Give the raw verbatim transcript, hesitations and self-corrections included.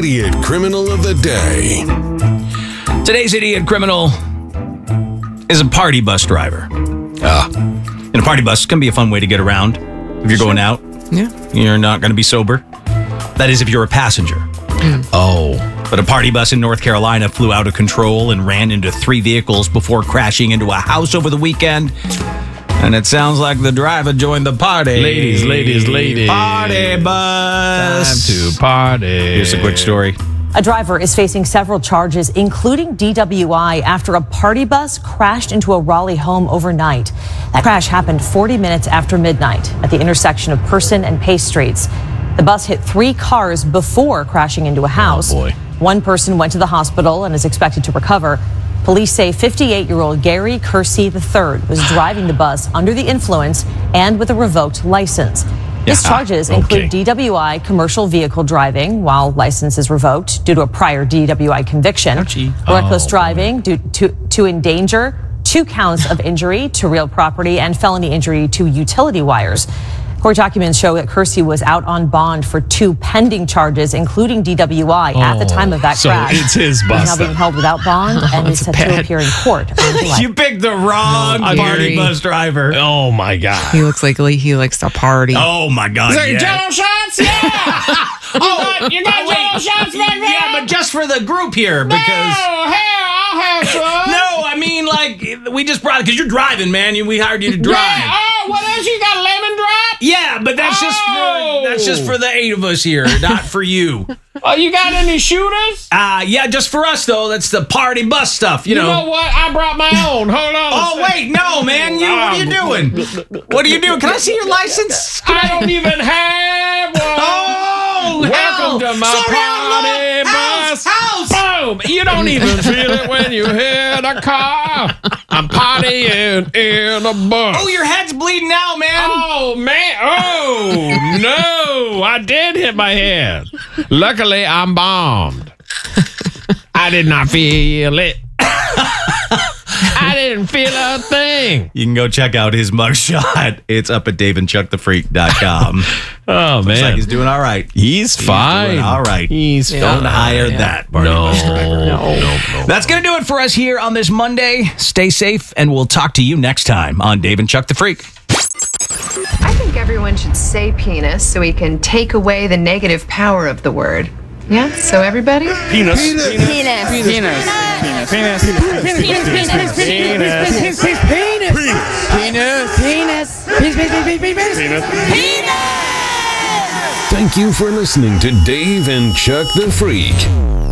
Idiot Criminal of the Day. Today's idiot criminal is a party bus driver. Ah. And a party bus can be a fun way to get around if you're going out. Yeah. You're not going to be sober. That is if you're a passenger. Oh. But a party bus in North Carolina flew out of control and ran into three vehicles before crashing into a house over the weekend. And it sounds like the driver joined the party. Ladies, ladies, ladies. Party bus. Time to party. Here's a quick story. A driver is facing several charges, including D W I, after a party bus crashed into a Raleigh home overnight. That crash happened forty minutes after midnight at the intersection of Person and Pace Streets. The bus hit three cars before crashing into a house. Oh, boy. One person went to the hospital and is expected to recover. Police say fifty-eight-year-old Gary Kersey the third was driving the bus under the influence and with a revoked license. His Yeah. charges Okay. include D W I, commercial vehicle driving, while license is revoked due to a prior D W I conviction, Ouchie. reckless Oh, driving due to, to endanger, two counts of injury to real property, and felony injury to utility wires. Court documents show that Kersey was out on bond for two pending charges, including D W I, at the time of that so crash. it's his He's bus now being then. held without bond and is set to bad. appear in court on July. You picked the wrong No, party Gary. bus driver. Oh, my God. He looks like he likes to party. Oh, my God. Yeah. Jello shots? Yeah! you got, you got Oh, wait. Jello shots back there? Yeah, but just for the group here, because... Oh, hell, I'll have some. No, I mean, like, we just brought it because you're driving, man. You- We hired you to drive. Yeah, oh, what else? You got lemon drop? Yeah, but that's just Oh. for that's just for the eight of us here, not for you. Oh, you got any shooters? Uh yeah, just for us though. That's the party bus stuff, you, You know. know what? I brought my own. Hold on. a Oh sec. wait, no, man. You what are you doing? What are you doing? Can I see your license? I don't even have one. Oh, Welcome hell. to my Slow down, party Mama. House, bus. house. Boom. You don't even feel it when you hear the car. I'm partying in a bus. Oh, your head's bleeding out, man. Oh, man. Oh, no. I did hit my head. Luckily, I'm bombed. I did not feel it. I didn't feel a thing. You can go check out his mugshot. It's up at dave and chuck the freak dot com. Oh, Looks man. like he's doing all right. He's fine. doing all right. He's Don't fine. hire that party No, bus driver. no, no. That's going to do it for us here on this Monday. Stay safe, and we'll talk to you next time on Dave and Chuck the Freak. I think everyone should say penis so we can take away the negative power of the word. Yeah? So everybody? Penis. Penis. Penis. Penis. Penis. Penis. Penis. Penis. Penis. Thank you for listening to Dave and Chuck the Freak.